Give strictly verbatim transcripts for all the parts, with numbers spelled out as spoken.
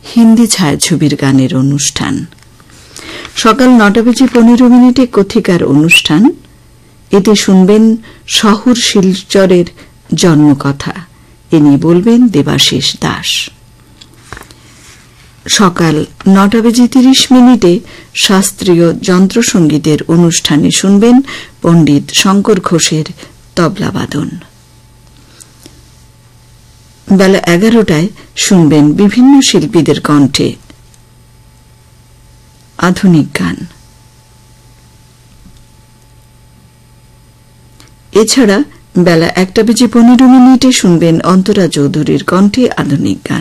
হিন্দি ছায়াছবির গানের অনুষ্ঠান। সকাল নটা বেজে পনেরো মিনিটে কথিকার অনুষ্ঠান, এতে শুনবেন শহর শিলচরের জন্মকথা, এ নিয়ে বলবেন দেবাশিস দাস। সকাল নটা বেজে তিরিশ মিনিটে শাস্ত্রীয় যন্ত্রসঙ্গীতের অনুষ্ঠানে শুনবেন পণ্ডিত শঙ্কর ঘোষের তবলাবাদন। বেলা এগারোটায় শুনবেন বিভিন্ন শিল্পীদের কণ্ঠে আধুনিক গান। এছাড়া বেলা একটা বেজে পনেরো মিনিটে শুনবেন অন্তরা চৌধুরীর কণ্ঠে আধুনিক গান।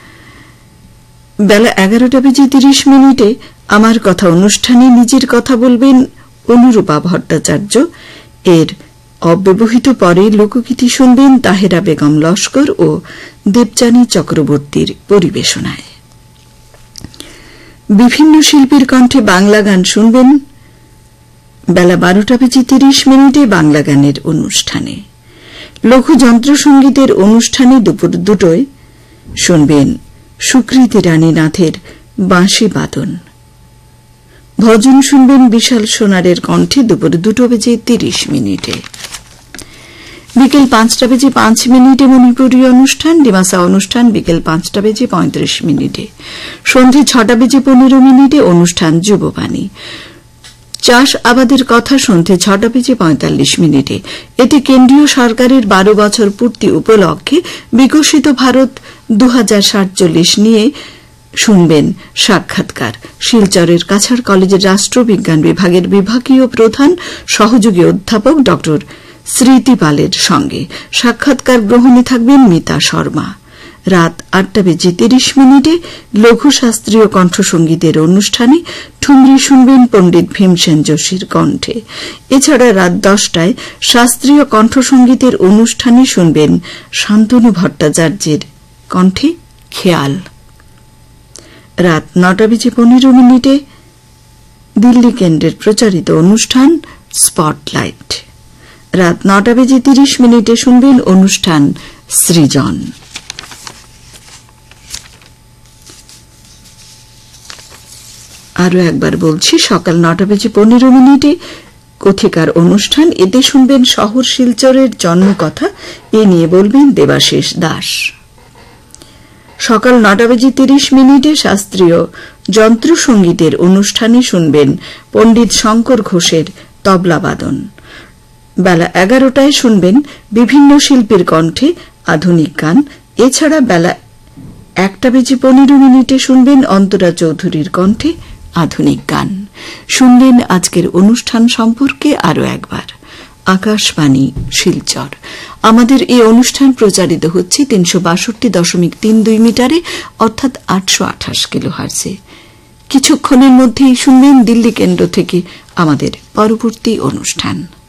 বেলা এগারোটা বেজে তিরিশ মিনিটে আমার কথা অনুষ্ঠানে নিজের কথা বলবেন অনুরূপা ভট্টাচার্য। এর অব্যবহিত পরে লোকগীতি শুনবেন তাহেরা বেগম লস্কর ও দেবযানী চক্রবর্তীর পরিবেশনায়। বিভিন্ন শিল্পীর কণ্ঠে বাংলা গান শুনবেন বেলা বারোটা বেজে তিরিশ মিনিটে বাংলা গানের অনুষ্ঠানে। লঘু যন্ত্রসঙ্গীতের অনুষ্ঠানে দুপুর দুটোয় শুনবেন সুকৃতি রানী নাথের বাঁশি বাদন। ভজন শুনবেন বিশাল সোনারের কণ্ঠে দুপুর দুটো বেজে তিরিশ মিনিটে। বিকেল পাঁচটা বেজে পাঁচ মিনিটে মণিপুরী অনুষ্ঠান, ডিমাসা অনুষ্ঠান বিকেল পাঁচটা বেজে পঁয়ত্রিশ মিনিটে। সন্ধে ছটা বেজে পনেরো মিনিটে অনুষ্ঠান যুববাণী। চাষ আবাদের কথা সন্ধে ছটা বেজে পঁয়তাল্লিশ মিনিটে। এতে কেন্দ্রীয় সরকারের বারো বছর পূর্তি উপলক্ষে বিকশিত ভারত দু হাজার সাতচল্লিশ নিয়ে শুনবেন সাক্ষাৎকার। শিলচরের কাছাড় কলেজের রাষ্ট্রবিজ্ঞান বিভাগের বিভাগীয় প্রধান সহযোগী অধ্যাপক ড স্মৃতি পালের সঙ্গে সাক্ষাৎকার গ্রহণে থাকবেন মিতা শর্মা। রাত আটটা বেজে তিরিশ মিনিটে লঘু শাস্ত্রীয় কণ্ঠসঙ্গীতের অনুষ্ঠানে ঠুমরি শুনবেন পণ্ডিত ভীমসেন যোশীর কণ্ঠে। এছাড়া রাত দশটায় শাস্ত্রীয় কণ্ঠসঙ্গীতের অনুষ্ঠানে শুনবেন শান্তনু ভট্টাচার্যের কণ্ঠে খেয়াল। রাত নটা বেজে পনেরো মিনিটে দিল্লি কেন্দ্রের প্রচারিত অনুষ্ঠান স্পটলাইট। রাত নটা বেজে তিরিশ মিনিটে শুনবেন অনুষ্ঠান সৃজন। আরো একবার বলছি, সকাল নটা বেজে পনেরো মিনিটে কথিকার অনুষ্ঠান, এতে শুনবেন শহর শিলচরের জন্মকথা, এ নিয়ে বলবেন দেবাশিস দাস। সকাল নটা বেজে তিরিশ মিনিটে শাস্ত্রীয় যন্ত্রসঙ্গীতের অনুষ্ঠানে শুনবেন পণ্ডিত শঙ্কর ঘোষের তবলাবাদন। বেলা এগারোটায় শুনবেন বিভিন্ন শিল্পীর কণ্ঠে আধুনিক গান। এছাড়া বেলা একটা বেজে পনেরো মিনিটে শুনবেন অন্তরা চৌধুরীর কণ্ঠে আধুনিক গান। শুনলেন আজকের অনুষ্ঠান সম্পর্কে আরও একবার। আকাশবাণী শিলচর। আমাদের এই অনুষ্ঠান প্রচারিত হচ্ছে তিনশো বাষট্টি দশমিক তিন দুই মিটারে, অর্থাৎ আটশো আঠাশ কিলো হার্জে। কিছুক্ষণের মধ্যেই শুনবেন দিল্লি কেন্দ্র থেকে আমাদের পরবর্তী অনুষ্ঠান।